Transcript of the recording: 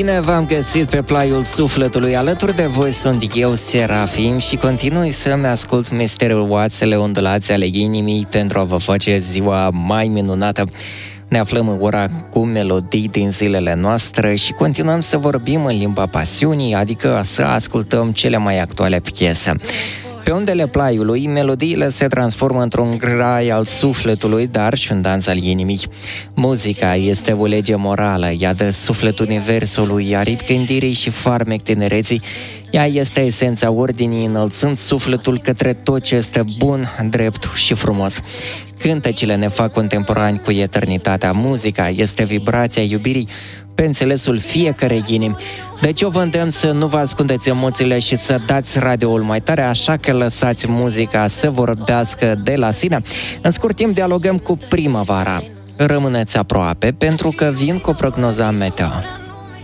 Bine v-am găsit pe plaiul sufletului. Alături de voi sunt eu, Serafim, și continui să-mi ascult misterioasele ondulații ale inimii pentru a vă face ziua mai minunată. Ne aflăm în ora cu melodii din zilele noastre și continuăm să vorbim în limba pasiunii, adică să ascultăm cele mai actuale piese. Pe undele plaiului, melodiile se transformă într-un grai al sufletului, dar și un dans al inimii. Muzica este o lege morală, ea dă suflet universului, arid gândirii și farmec tinereții. Ea este esența ordinii, înălțând sufletul către tot ce este bun, drept și frumos. Cântecile ne fac contemporani cu eternitatea. Muzica este vibrația iubirii pe înțelesul fiecarei inimi. Deci eu vă îndemn să nu vă ascundeți emoțiile și să dați radioul mai tare, așa că lăsați muzica să vorbească de la sine. În scurt timp dialogăm cu primăvara. Rămâneți aproape pentru că vin cu prognoza meteo.